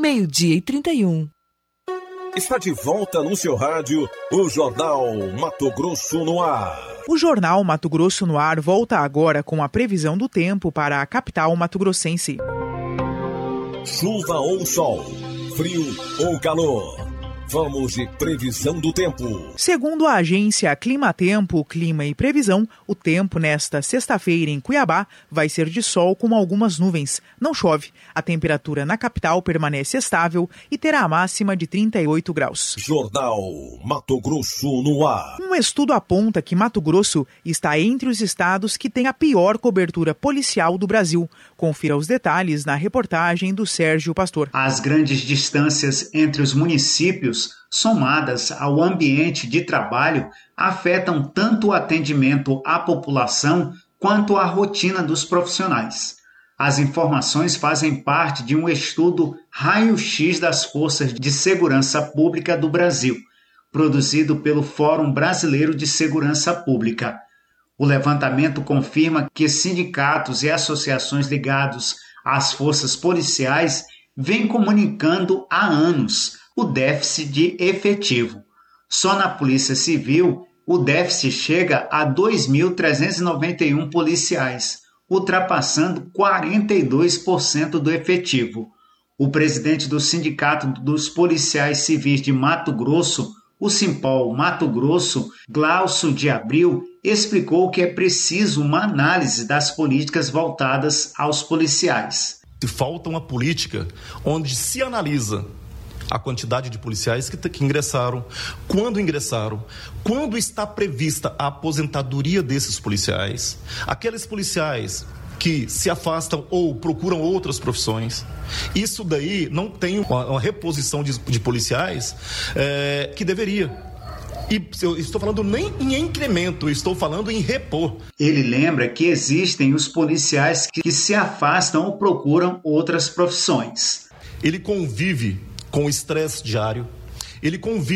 12:31. Está de volta no seu rádio o Jornal Mato Grosso no Ar. O Jornal Mato Grosso no Ar volta agora com a previsão do tempo para a capital mato-grossense. Chuva ou sol, frio ou calor. Vamos de previsão do tempo. Segundo a agência Climatempo, Clima e Previsão, o tempo nesta sexta-feira em Cuiabá vai ser de sol com algumas nuvens. Não chove. A temperatura na capital permanece estável e terá a máxima de 38 graus. Jornal Mato Grosso no Ar. Um estudo aponta que Mato Grosso está entre os estados que têm a pior cobertura policial do Brasil. Confira os detalhes na reportagem do Sérgio Pastor. As grandes distâncias entre os municípios, somadas ao ambiente de trabalho, afetam tanto o atendimento à população quanto a rotina dos profissionais. As informações fazem parte de um estudo raio-x das Forças de Segurança Pública do Brasil, produzido pelo Fórum Brasileiro de Segurança Pública. O levantamento confirma que sindicatos e associações ligados às forças policiais vêm comunicando há anos o déficit de efetivo. Só na Polícia Civil, o déficit chega a 2.391 policiais, ultrapassando 42% do efetivo. O presidente do Sindicato dos Policiais Civis de Mato Grosso, o Simpol Mato Grosso, Glaucio de Abril, explicou que é preciso uma análise das políticas voltadas aos policiais. Falta uma política onde se analisa a quantidade de policiais que ingressaram, quando está prevista a aposentadoria desses policiais, aqueles policiais que se afastam ou procuram outras profissões. Isso daí não tem uma reposição de policiais que deveria. E eu estou falando nem em incremento, estou falando em repor. Ele lembra que existem os policiais que se afastam ou procuram outras profissões. Ele convive com o estresse diário, ele convive